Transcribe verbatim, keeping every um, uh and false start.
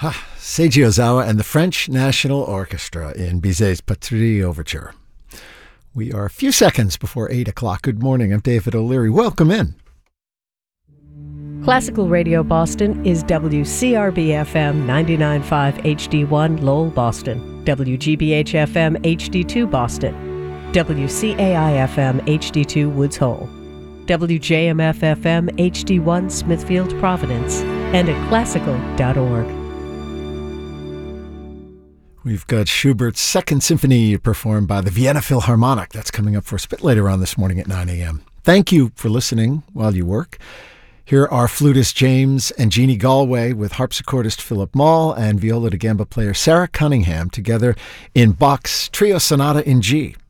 Ha, Seiji Ozawa and the French National Orchestra in Bizet's Patrie Overture. We are a few seconds before eight o'clock. Good morning. I'm David O'Leary. Welcome in. Classical Radio Boston is W C R B F M ninety-nine point five H D one Lowell, Boston, W G B H F M H D two Boston, W C A I F M H D two Woods Hole, W J M F F M H D one Smithfield, Providence, and at classical dot org. We've got Schubert's Second Symphony performed by the Vienna Philharmonic. That's coming up for us a bit later on this morning at nine a.m. Thank you for listening while you work. Here are flutist James and Jeannie Galway with harpsichordist Philip Mall and viola da gamba player Sarah Cunningham together in Bach's Trio Sonata in G.